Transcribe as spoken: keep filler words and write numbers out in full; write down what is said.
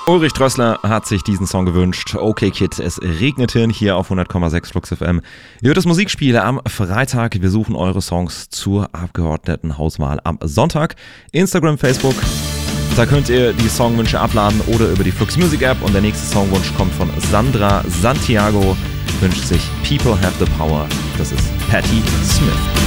Ulrich Drössler hat sich diesen Song gewünscht. Okay Kid, es regnet hin hier auf hundert Komma sechs Flux F M. Ihr hört das Musikspiel am Freitag. Wir suchen eure Songs zur Abgeordnetenhauswahl am Sonntag. Instagram, Facebook. Da könnt ihr die Songwünsche abladen oder über die Flux Music App. Und der nächste Songwunsch kommt von Sandra Santiago. Wünscht sich People Have the Power. Das ist Patti Smith.